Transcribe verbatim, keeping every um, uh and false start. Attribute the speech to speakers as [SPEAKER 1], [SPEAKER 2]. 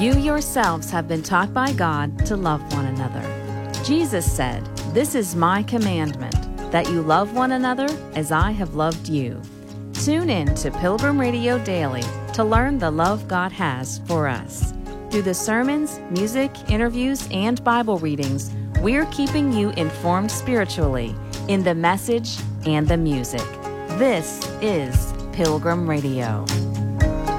[SPEAKER 1] You yourselves have been taught by God to love one another. Jesus said, "This is my commandment, that you love one another as I have loved you." Tune in to Pilgrim Radio Daily to learn the love God has for us. Through the sermons, music, interviews, and Bible readings, we're keeping you informed spiritually in the message and the music. This is Pilgrim Radio.